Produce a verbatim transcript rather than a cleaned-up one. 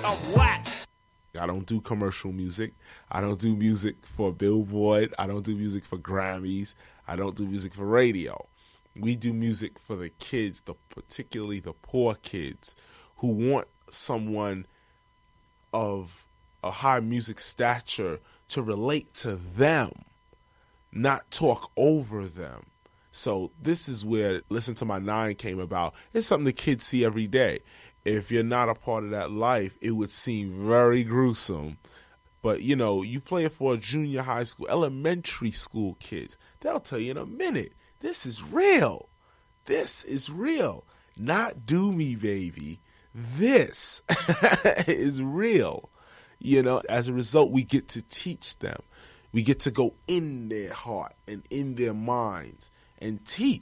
I'm whack. I don't do commercial music. I don't do music for Billboard. I don't do music for Grammys. I don't do music for radio. We do music for the kids, the particularly the poor kids who want someone of a high music stature to relate to them, not talk over them. So this is where Listen to My Nine came about. It's something the kids see every day. If you're not a part of that life, it would seem very gruesome. But, you know, you play it for junior high school, elementary school kids. They'll tell you in a minute, this is real. This is real. Not do me, baby. This is real. You know, as a result, we get to teach them. We get to go in their heart and in their minds and teach.